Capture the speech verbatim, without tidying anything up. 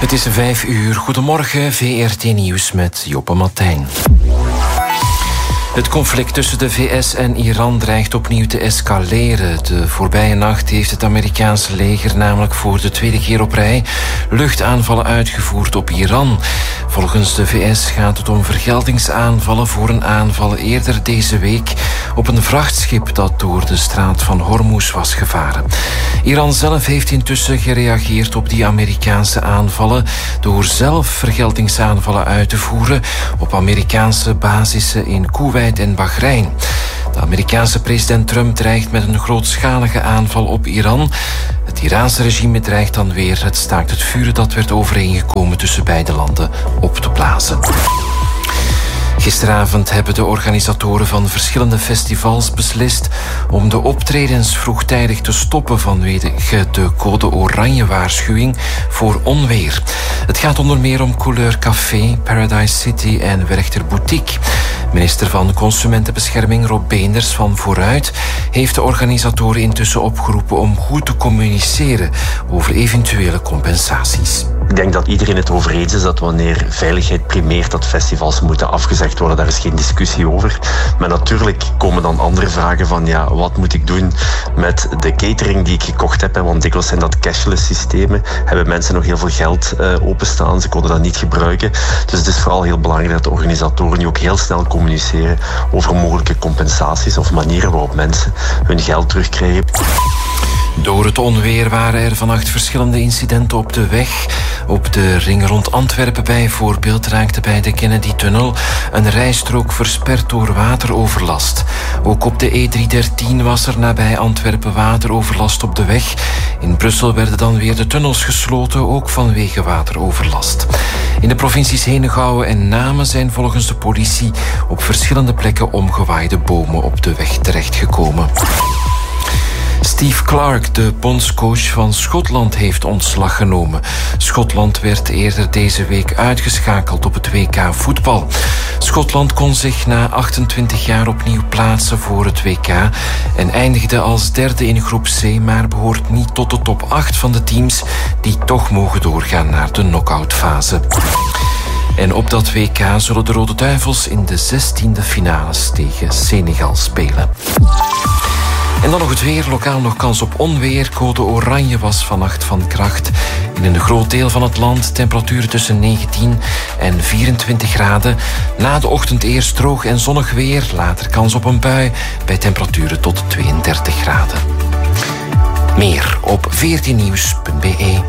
Het is vijf uur. Goedemorgen, V R T Nieuws met Joppe Martijn. Het conflict tussen de V S en Iran dreigt opnieuw te escaleren. De voorbije nacht heeft het Amerikaanse leger namelijk voor de tweede keer op rij luchtaanvallen uitgevoerd op Iran. Volgens de V S gaat het om vergeldingsaanvallen voor een aanval eerder deze week op een vrachtschip dat door de straat van Hormuz was gevaren. Iran zelf heeft intussen gereageerd op die Amerikaanse aanvallen door zelf vergeldingsaanvallen uit te voeren op Amerikaanse basissen in Kuwait en Bahrein. De Amerikaanse president Trump dreigt met een grootschalige aanval op Iran. Het Iraanse regime dreigt dan weer het staakt het vuren dat werd overeengekomen tussen beide landen op te blazen. Gisteravond hebben de organisatoren van verschillende festivals beslist om de optredens vroegtijdig te stoppen vanwege de code oranje waarschuwing voor onweer. Het gaat onder meer om Couleur Café, Paradise City en Werchter Boutique. Minister van Consumentenbescherming Rob Beenders van Vooruit heeft de organisatoren intussen opgeroepen om goed te communiceren over eventuele compensaties. Ik denk dat iedereen het over eens is dat wanneer veiligheid primeert, dat festivals moeten afgezegd worden. Daar is geen discussie over. Maar natuurlijk komen dan andere vragen van ja, wat moet ik doen met de catering die ik gekocht heb? Want dikwijls zijn dat cashless systemen. Hebben mensen nog heel veel geld uh, openstaan. Ze konden dat niet gebruiken. Dus het is vooral heel belangrijk dat de organisatoren nu ook heel snel communiceren over mogelijke compensaties of manieren waarop mensen hun geld terugkrijgen. Door het onweer waren er vannacht verschillende incidenten op de weg. Op de ring rond Antwerpen bijvoorbeeld raakte bij de Kennedy-tunnel een rijstrook versperd door wateroverlast. Ook op de E driehonderddertien was er nabij Antwerpen wateroverlast op de weg. In Brussel werden dan weer de tunnels gesloten, ook vanwege wateroverlast. In de provincies Henegouwen en Namen zijn volgens de politie op verschillende plekken omgewaaide bomen op de weg terechtgekomen. Steve Clarke, de bondscoach van Schotland, heeft ontslag genomen. Schotland werd eerder deze week uitgeschakeld op het W K voetbal. Schotland kon zich na achtentwintig jaar opnieuw plaatsen voor het W K en eindigde als derde in groep C, maar behoort niet tot de top acht van de teams die toch mogen doorgaan naar de knock-outfase. En op dat W K zullen de Rode Duivels in de zestiende finales tegen Senegal spelen. En dan nog het weer. Lokaal nog kans op onweer. Code oranje was vannacht van kracht. In een groot deel van het land temperaturen tussen negentien en vierentwintig graden. Na de ochtend eerst droog en zonnig weer. Later kans op een bui bij temperaturen tot tweeëndertig graden. Meer op veertien nieuws punt b e.